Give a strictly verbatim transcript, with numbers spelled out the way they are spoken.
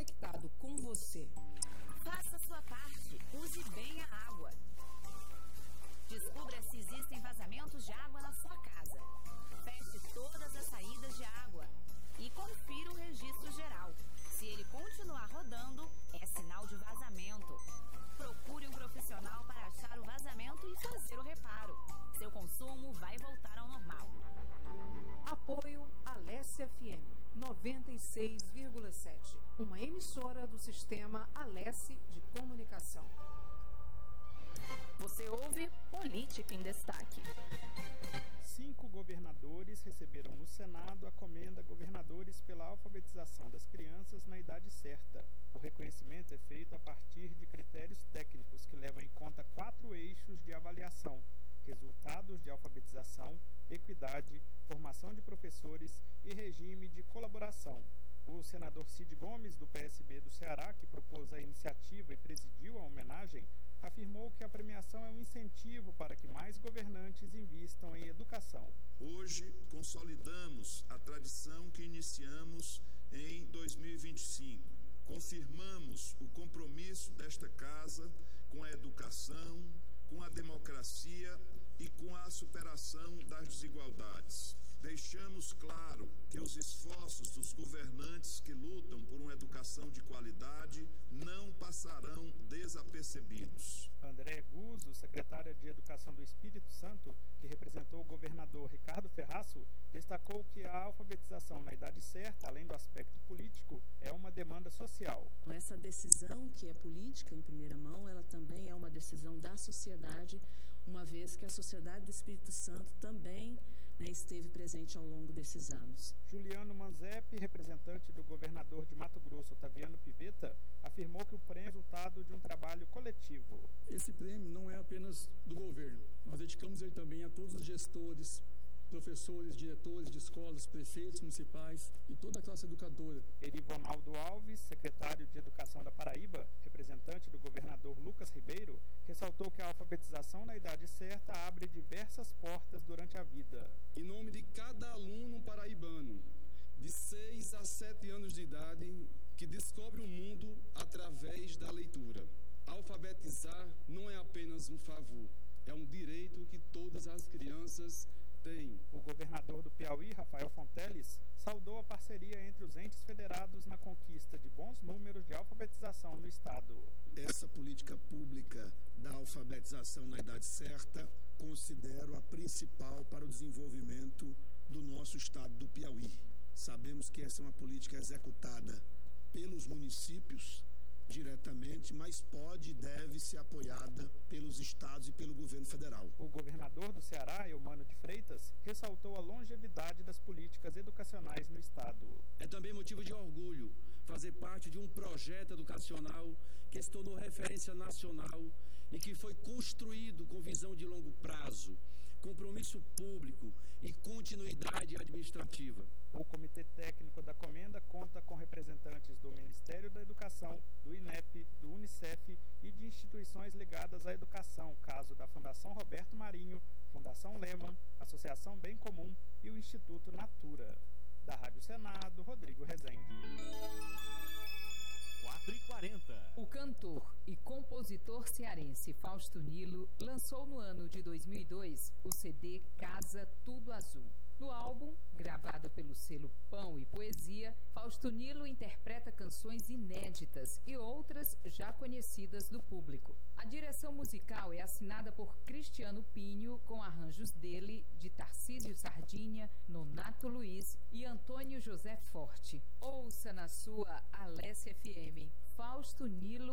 conectado com você. Faça sua parte. Use bem a água. Descubra se existem vazamentos de água na sua casa. Feche todas as saídas de água e confira o registro geral. Se ele continuar rodando, é sinal de vazamento. Procure um profissional para achar o vazamento e fazer o reparo. Seu consumo vai voltar ao normal. Apoio Alesse F M noventa e seis vírgula sete, uma emissora do sistema Alesse de Comunicação. Você ouve Política em Destaque. Cinco governadores receberam no Senado a Comenda Governadores pela Alfabetização das Crianças na Idade Certa. O reconhecimento é feito a partir de critérios técnicos que levam em conta quatro eixos de avaliação: resultados de alfabetização, equidade, formação de professores e regime de colaboração. O senador Cid Gomes, do P S B do Ceará, que propôs a iniciativa e presidiu a homenagem, afirmou que a premiação é um incentivo para que mais governantes invistam em educação. Hoje, consolidamos a tradição que iniciamos em dois mil e vinte e cinco. Confirmamos o compromisso desta casa com a educação, com a democracia e com a superação das desigualdades. Deixamos claro que os esforços dos governantes que lutam por uma educação de qualidade não passarão desapercebidos. André Guzzo, secretária de Educação do Espírito Santo, que representou o governador Ricardo Ferraço, destacou que a alfabetização na idade certa, além do aspecto político, é uma demanda social. Essa decisão, que é política em primeira mão, ela também é uma decisão da sociedade, uma vez que a sociedade do Espírito Santo também, né, esteve presente ao longo desses anos. Juliano Manzepi, representante do governador de Mato Grosso, Otaviano Pivetta, afirmou que o prêmio é resultado de um trabalho coletivo. Esse prêmio não é apenas do governo. Nós dedicamos ele também a todos os gestores, professores, diretores de escolas, prefeitos municipais e toda a classe educadora. Erivonaldo Alves, secretário de Educação da Paraíba, representante do governador Lucas Ribeiro, ressaltou que a alfabetização na idade certa abre diversas portas durante a vida. Em nome de cada aluno paraibano, de seis a sete anos de idade, que descobre o mundo através da leitura. Alfabetizar não é apenas um favor, é um direito que todas as crianças têm. O governador do Piauí, Rafael Fonteles, saudou a parceria entre os entes federados na conquista de bons números de alfabetização no estado. Essa política pública da alfabetização na idade certa considero a principal para o desenvolvimento do nosso estado do Piauí. Sabemos que essa é uma política executada pelos municípios diretamente, mas pode e deve ser apoiada pelos estados e pelo governo federal. O governador do Ceará, Eumano de Freitas, ressaltou a longevidade das políticas educacionais no estado. É também motivo de orgulho fazer parte de um projeto educacional que se tornou referência nacional e que foi construído com visão de longo prazo, compromisso público e continuidade administrativa. O Comitê Técnico da Comenda conta com representantes do Ministério da Educação, do INEP, do Unicef e de instituições ligadas à educação, caso da Fundação Roberto Marinho, Fundação Lehman, Associação Bem Comum e o Instituto Natura. Da Rádio Senado, Rodrigo Rezende. quatro e quarenta. O cantor e compositor cearense Fausto Nilo lançou no ano de dois mil e dois o C D Casa Tudo Azul. No álbum, gravado pelo selo Pão e Poesia, Fausto Nilo interpreta canções inéditas e outras já conhecidas do público. A direção musical é assinada por Cristiano Pinho, com arranjos dele, de Tarcísio Sardinha, Nonato Luiz e Antônio José Forte. Ouça na sua Alesse F M, Fausto Nilo